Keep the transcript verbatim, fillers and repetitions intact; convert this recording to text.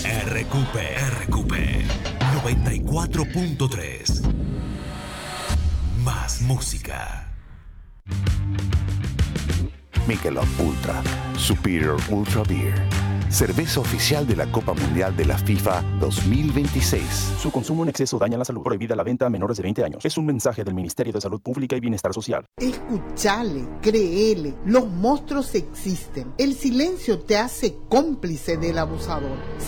R Q P, R Q P noventa y cuatro punto tres. Más música. Michelob Ultra, Superior Ultra Beer. Cerveza oficial de la Copa Mundial de la FIFA dos mil veintiséis. Su consumo en exceso daña la salud. Prohibida la venta a menores de veinte años. Es un mensaje del Ministerio de Salud Pública y Bienestar Social. Escuchale, créele, los monstruos existen. El silencio te hace cómplice del abusador.